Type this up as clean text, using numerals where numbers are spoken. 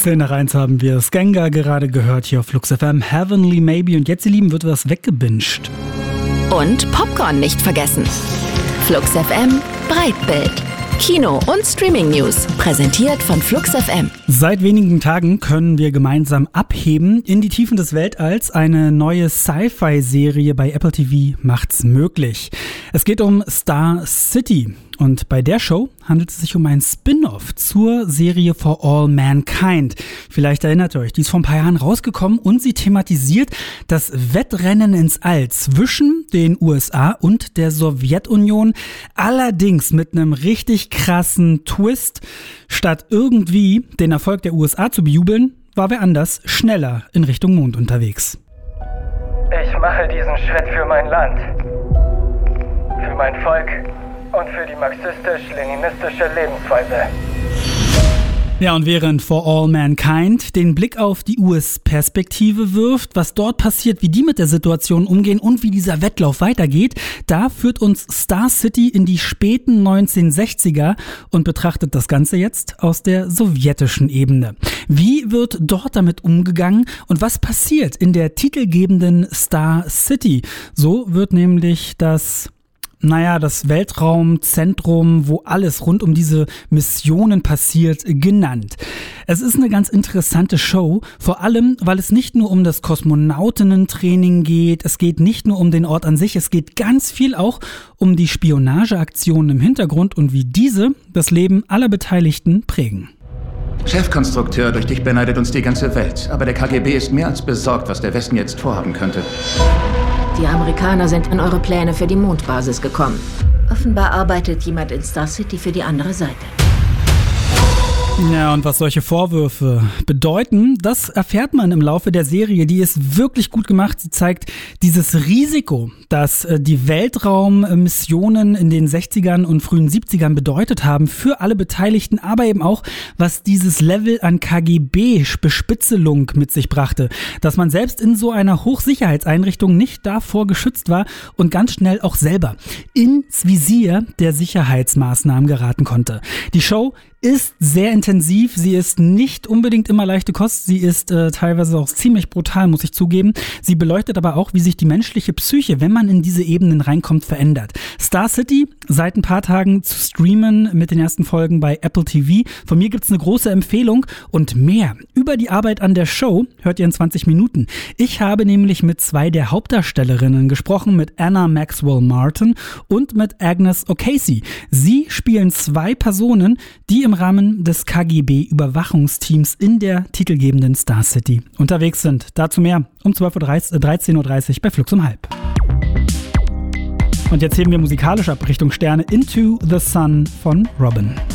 10:10 haben wir Skangar gerade gehört hier auf Flux FM. Heavenly Maybe. Und jetzt, ihr Lieben, wird was weggebinged. Und Popcorn nicht vergessen. Flux FM Breitbild. Kino- und Streaming-News. Präsentiert von Flux FM. Seit wenigen Tagen können wir gemeinsam abheben in die Tiefen des Weltalls. Eine neue Sci-Fi-Serie bei Apple TV macht's möglich. Es geht um Star City. Und bei der Show handelt es sich um ein Spin-off zur Serie For All Mankind. Vielleicht erinnert ihr euch, die ist vor ein paar Jahren rausgekommen und sie thematisiert das Wettrennen ins All zwischen den USA und der Sowjetunion. Allerdings mit einem richtig krassen Twist. Statt irgendwie den Erfolg der USA zu bejubeln, war wer anders schneller in Richtung Mond unterwegs. Ich mache diesen Schritt für mein Land, für mein Volk und für die marxistisch-leninistische Lebensweise. Ja, und während For All Mankind den Blick auf die US-Perspektive wirft, was dort passiert, wie die mit der Situation umgehen und wie dieser Wettlauf weitergeht, da führt uns Star City in die späten 1960er und betrachtet das Ganze jetzt aus der sowjetischen Ebene. Wie wird dort damit umgegangen und was passiert in der titelgebenden Star City? So wird nämlich das Weltraumzentrum, wo alles rund um diese Missionen passiert, genannt. Es ist eine ganz interessante Show, vor allem, weil es nicht nur um das Kosmonautinnen-Training geht, es geht nicht nur um den Ort an sich, es geht ganz viel auch um die Spionageaktionen im Hintergrund und wie diese das Leben aller Beteiligten prägen. Chefkonstrukteur, durch dich beneidet uns die ganze Welt. Aber der KGB ist mehr als besorgt, was der Westen jetzt vorhaben könnte. Die Amerikaner sind in eure Pläne für die Mondbasis gekommen. Offenbar arbeitet jemand in Star City für die andere Seite. Ja, und was solche Vorwürfe bedeuten, das erfährt man im Laufe der Serie. Die ist wirklich gut gemacht. Sie zeigt dieses Risiko, das die Weltraummissionen in den 60ern und frühen 70ern bedeutet haben für alle Beteiligten, aber eben auch, was dieses Level an KGB-Bespitzelung mit sich brachte. Dass man selbst in so einer Hochsicherheitseinrichtung nicht davor geschützt war und ganz schnell auch selber ins Visier der Sicherheitsmaßnahmen geraten konnte. Die Show ist sehr intensiv, sie ist nicht unbedingt immer leichte Kost, sie ist teilweise auch ziemlich brutal, muss ich zugeben. Sie beleuchtet aber auch, wie sich die menschliche Psyche, wenn man in diese Ebenen reinkommt, verändert. Star City seit ein paar Tagen zu streamen mit den ersten Folgen bei Apple TV. Von mir gibt's eine große Empfehlung und mehr über die Arbeit an der Show hört ihr in 20 Minuten. Ich habe nämlich mit zwei der Hauptdarstellerinnen gesprochen, mit Anna Maxwell Martin und mit Agnes O'Casey. Sie spielen zwei Personen, die im Rahmen des KGB-Überwachungsteams in der titelgebenden Star City unterwegs sind. Dazu mehr um 13.30 Uhr bei Flux um halb. Und jetzt heben wir musikalisch ab Richtung Sterne Into the Sun von Robin.